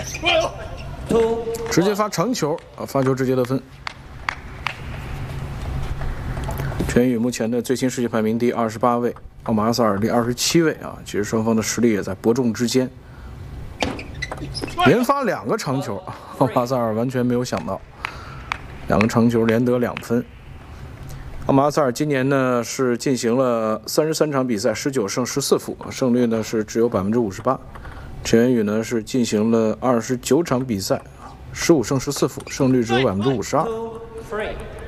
直接发长球啊，发球直接得分。陈宇目前的最新世界排名第28位，奥马阿萨尔第27位啊，其实双方的实力也在伯仲之间。连发2个长球，奥马阿萨尔完全没有想到，2个长球连得2分。奥马阿萨尔今年呢是进行了33场比赛，19胜14负，胜率呢是只有58%。陈元宇呢是进行了29场比赛，15胜14负，胜率只有52%。